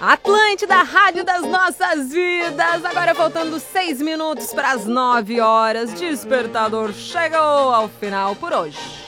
Atlântida, rádio das nossas vidas. Agora faltando 6 minutos para as 9 horas. Despertador chegou ao final por hoje.